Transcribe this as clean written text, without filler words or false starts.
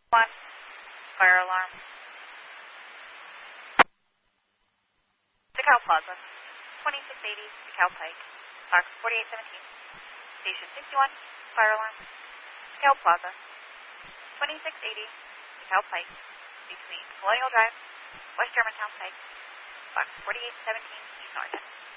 One, fire alarm. DeKalb Plaza, 2680 DeKalb Pike, box 4817. Station 61, fire alarm. DeKalb Plaza, 2680 DeKalb Pike, between Colonial Drive, West Germantown Pike, box 4817 East North.